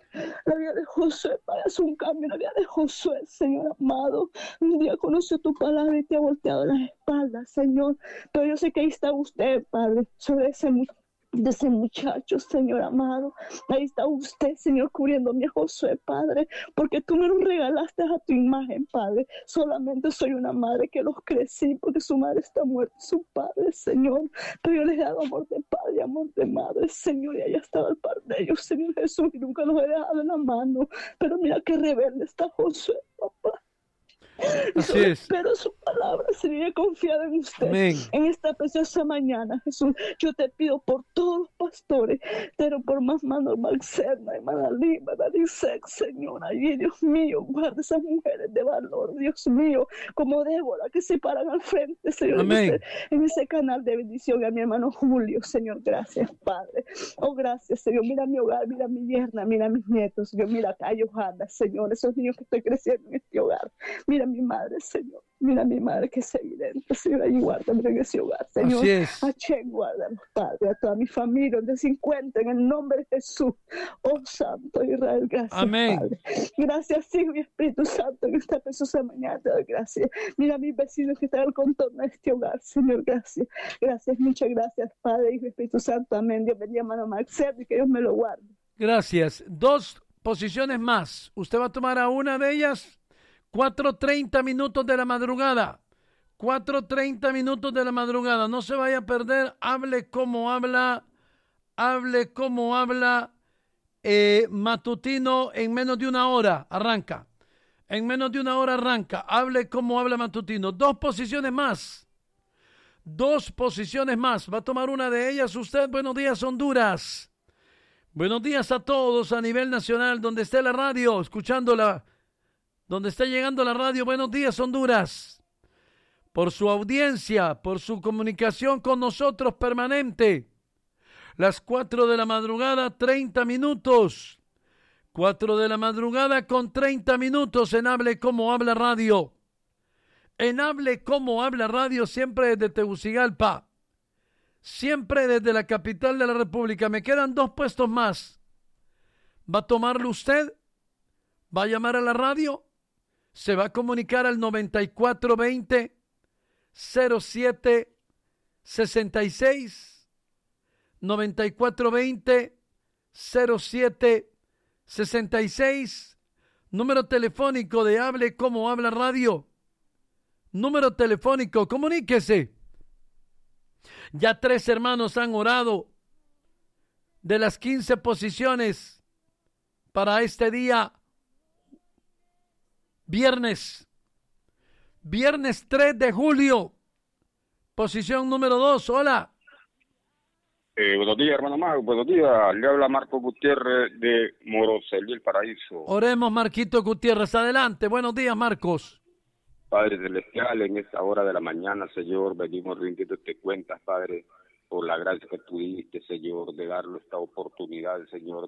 La vida de Josué, Padre, es un cambio. La vida de Josué, Señor amado, un día conoció tu palabra y te ha volteado las espaldas, Señor. Pero yo sé que ahí está usted, Padre, sobre de ese muchacho, Señor amado. Ahí está usted, Señor, cubriéndome a Josué, Padre, porque tú me lo regalaste a tu imagen, Padre. Solamente soy una madre que los crecí porque su madre está muerta, su padre, Señor. Pero yo les he dado amor de padre y amor de madre, Señor, y allá estaba el par de ellos, Señor Jesús, y nunca los he dejado en la mano. Pero mira qué rebelde está Josué, papá. Así es. Espero su palabra, Señor, confiada en usted. Amén. En esta preciosa mañana, Jesús, yo te pido por todos los pastores, pero por más Manuel Maxerna, hermana Lima, Darisek, Señor, allí, Dios mío, guarda esas mujeres de valor, Dios mío, como Débora, que se paran al frente, Señor, en ese canal de bendición, a mi hermano Julio, Señor, gracias, Padre. Oh, gracias, Señor, mira mi hogar, mira mi yerna, mira mis nietos, Señor, mira acá, Johanna, Señor, esos niños que estoy creciendo en este hogar, mira mi madre, Señor. Mira a mi madre que es evidente, Señor, ahí guárdame en ese hogar, Señor. Así es. A Chen, guárdanos, Padre, a toda mi familia, donde se encuentren, en el nombre de Jesús. Oh, Santo Israel, gracias, Amén. Padre. Gracias, Hijo y Espíritu Santo, en esta preciosa mañana te doy gracias. Mira a mis vecinos que están al contorno de este hogar, Señor, gracias. Gracias, muchas gracias, Padre, Hijo y Espíritu Santo, amén. Dios bendiga, hermano Maxer, y que Dios me lo guarde. Gracias. 2 posiciones más. ¿Usted va a tomar a una de ellas? 4:30 minutos de la madrugada. 4:30 minutos de la madrugada. No se vaya a perder. Hable como habla matutino en menos de una hora. Arranca. En menos de una hora arranca. Hable como habla matutino. 2 posiciones más. 2 posiciones más. Va a tomar una de ellas usted. Buenos días, Honduras. Buenos días a todos a nivel nacional, donde esté la radio, escuchándola. Donde está llegando la radio, buenos días, Honduras. Por su audiencia, por su comunicación con nosotros permanente. Las 4 de la madrugada, 30 minutos. 4 de la madrugada con 30 minutos en Hable Como Habla Radio. En Hable Como Habla Radio, siempre desde Tegucigalpa. Siempre desde la capital de la República. Me quedan 2 puestos más. ¿Va a tomarlo usted? ¿Va a llamar a la radio? Se va a comunicar al 9420-0766, 9420-0766, número telefónico de Hable Como Habla Radio, número telefónico, comuníquese. Ya 3 hermanos han orado de las 15 posiciones para este día, viernes 3 de julio, posición número 2. Hola. Buenos días, hermano Mago, buenos días. Le habla Marco Gutiérrez de Moroselí, El Paraíso. Oremos, Marquito Gutiérrez, adelante. Buenos días, Marcos. Padre Celestial, en esta hora de la mañana, Señor, venimos rindiéndote cuentas, Padre, por la gracia que tú diste, Señor, de darnos esta oportunidad, Señor,